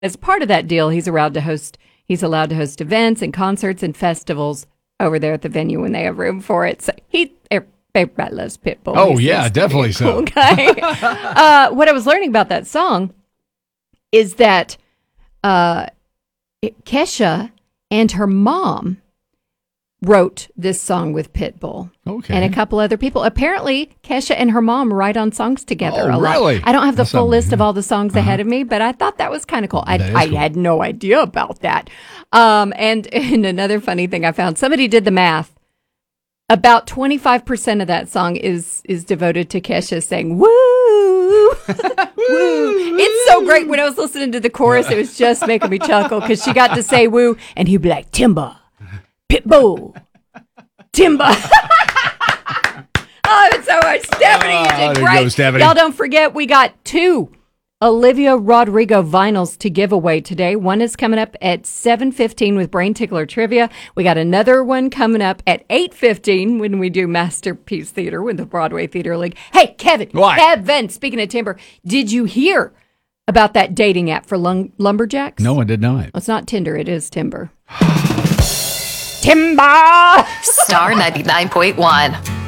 as part of that deal, he's allowed to host events and concerts and festivals over there at the venue when they have room for it. So everybody loves Pitbull. Oh, yeah, definitely so. Cool guy. What I was learning about that song is that Kesha and her mom wrote this song with Pitbull. Okay. And a couple other people. Apparently, Kesha and her mom write on songs together a lot. Really? I don't have the full list of all the songs ahead of me, but I thought that was kind of cool. I cool. had no idea about that. And another funny thing I found, somebody did the math. About 25% of that song is devoted to Kesha saying, woo, woo. It's so great. When I was listening to the chorus, it was just making me chuckle because she got to say woo, and he'd be like, Timber. Pitbull. Timber. Oh, it's so much. Stephanie, you did great. Go, Stephanie. Y'all don't forget, we got 2 Olivia Rodrigo vinyls to give away today. One is coming up at 7:15 with Brain Tickler Trivia. We got another one coming up at 8:15 when we do Masterpiece Theater with the Broadway Theater League. Hey, Kevin. What? Kevin, speaking of timber, did you hear about that dating app for lumberjacks? No, I did not. Well, it's not Tinder. It is Timber. Timber! Star 99.1.